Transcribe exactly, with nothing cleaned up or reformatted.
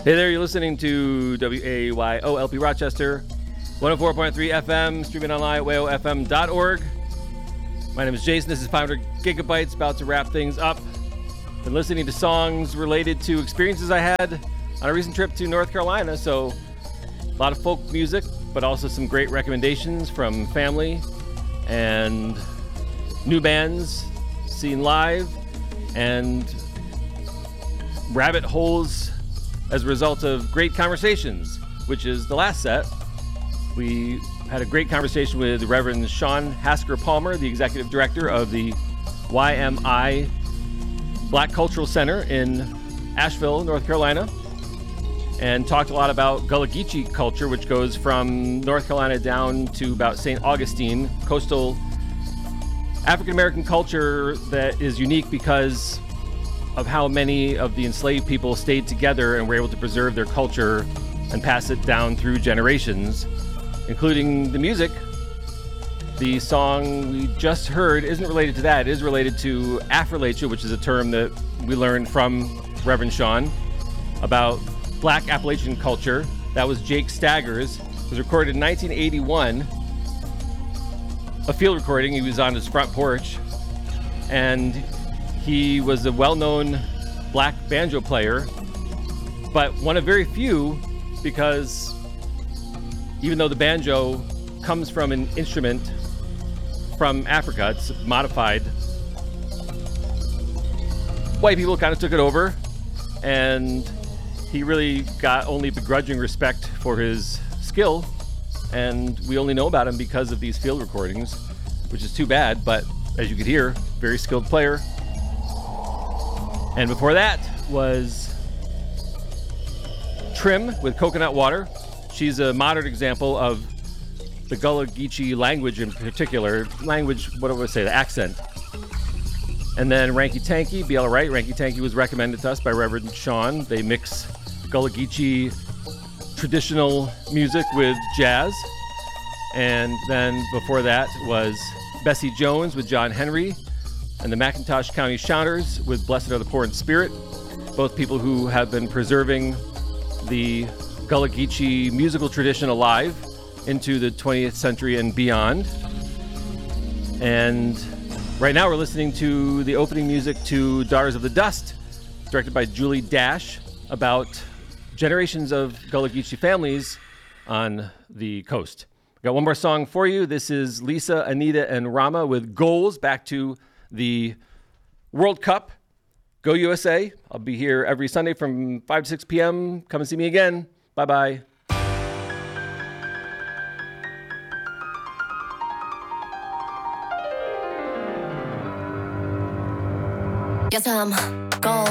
Hey there, you're listening to W A Y O L P Rochester, one oh four point three F M, streaming online at way o f m dot org. My name is Jason, this is five hundred Gigabytes, about to wrap things up. Been listening to songs related to experiences I had on a recent trip to North Carolina, so a lot of folk music, but also some great recommendations from family and new bands seen live, and rabbit holes as a result of great conversations, which is the last set. We had a great conversation with Reverend Sean Hasker Palmer, the executive director of the Y M I Black Cultural Center in Asheville, North Carolina, and talked a lot about Gullah Geechee culture, which goes from North Carolina down to about Saint Augustine, coastal African-American culture that is unique because of how many of the enslaved people stayed together and were able to preserve their culture and pass it down through generations, including the music. The song we just heard isn't related to that. It is related to Affrilacha, which is a term that we learned from Reverend Sean about Black Appalachian culture. That was Jake Staggers. It was recorded in nineteen eighty-one. A field recording. He was on his front porch, and he was a well-known black banjo player, but one of very few, because even though the banjo comes from an instrument from Africa, it's modified, white people kind of took it over, and he really got only begrudging respect for his skill, and we only know about him because of these field recordings, which is too bad, but as you could hear, very skilled player. And before that was Trim with Coconut Water. She's a modern example of the Gullah Geechee language in particular. Language, what do I say, the accent. And then Ranky Tanky, B L Wright. Ranky Tanky was recommended to us by Reverend Sean. They mix Gullah Geechee traditional music with jazz. And then before that was Bessie Jones with John Henry, and the McIntosh County Shouters with Blessed Are the Poor in Spirit, both people who have been preserving the Gullah Geechee musical tradition alive into the twentieth century and beyond. And right now we're listening to the opening music to Daughters of the Dust, directed by Julie Dash, about generations of Gullah Geechee families on the coast. Got one more song for you. This is Lisa, Anita, and Rama with Goals, back to the World Cup. Go U S A. I'll be here every Sunday from five to six p.m. Come and see me again. Bye-bye. Yes, I'm gone.